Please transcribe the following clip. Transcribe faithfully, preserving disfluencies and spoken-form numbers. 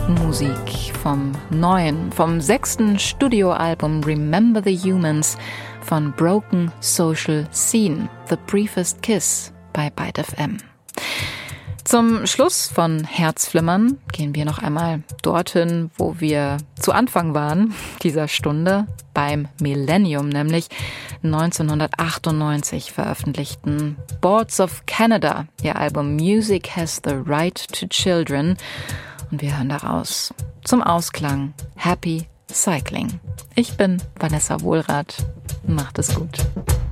Musik vom neuen, vom sechsten Studioalbum Remember the Humans von Broken Social Scene, The Briefest Kiss bei Byte F M. Zum Schluss von Herzflimmern gehen wir noch einmal dorthin, wo wir zu Anfang waren dieser Stunde, beim Millennium, nämlich neunzehnhundertachtundneunzig veröffentlichten Boards of Canada, ihr Album Music Has the Right to Children. Und wir hören daraus zum Ausklang Happy Cycling. Ich bin Vanessa Wohlrath. Macht es gut.